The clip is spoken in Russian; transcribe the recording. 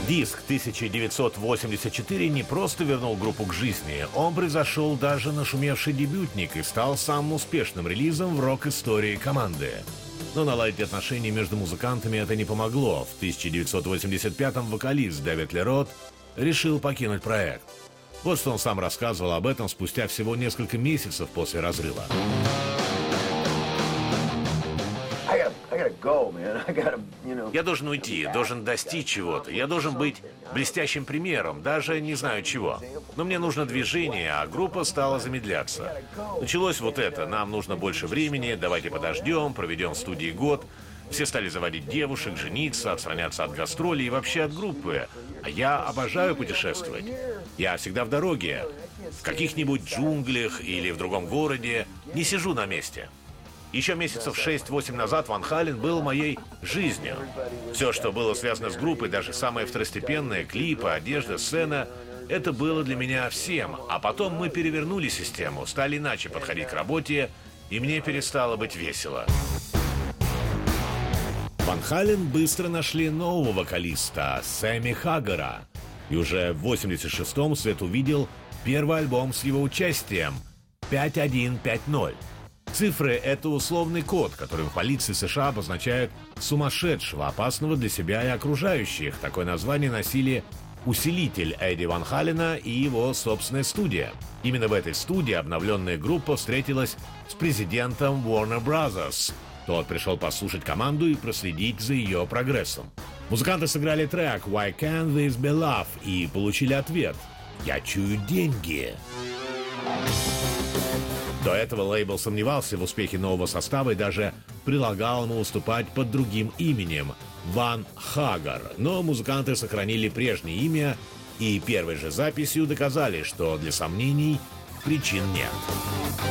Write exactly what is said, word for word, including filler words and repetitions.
Диск тысяча девятьсот восемьдесят четыре не просто вернул группу к жизни, он превзошел даже нашумевший дебютник и стал самым успешным релизом в рок-истории команды. Но наладить отношения между музыкантами это не помогло. В тысяча девятьсот восемьдесят пятом вокалист Дэвид Ли Рот решил покинуть проект. Вот что он сам рассказывал об этом спустя всего несколько месяцев после разрыва. Я должен уйти, должен достичь чего-то. Я должен быть блестящим примером, даже не знаю чего. Но мне нужно движение, а группа стала замедляться. Началось вот это. Нам нужно больше времени, давайте подождем, проведем в студии год. Все стали заводить девушек, жениться, отстраняться от гастролей и вообще от группы. А я обожаю путешествовать. Я всегда в дороге. В каких-нибудь джунглях или в другом городе. Не сижу на месте. Еще месяцев шесть-восемь назад Ван Хален был моей жизнью. Все, что было связано с группой, даже самые второстепенные, клипы, одежда, сцена, это было для меня всем. А потом мы перевернули систему, стали иначе подходить к работе, и мне перестало быть весело. Ван Хален быстро нашли нового вокалиста, Сэмми Хаггара. И уже в восемьдесят шестом свет увидел первый альбом с его участием «пять один пять ноль». Цифры — это условный код, которым в полиции США обозначают сумасшедшего, опасного для себя и окружающих. Такое название носили усилитель Эдди Ван Халена и его собственная студия. Именно в этой студии обновленная группа встретилась с президентом Warner Brothers. Тот пришел послушать команду и проследить за ее прогрессом. Музыканты сыграли трек «Why Can't This Be Love» и получили ответ «Я чую деньги». До этого лейбл сомневался в успехе нового состава и даже предлагал ему выступать под другим именем – Ван Хаггар. Но музыканты сохранили прежнее имя и первой же записью доказали, что для сомнений причин нет.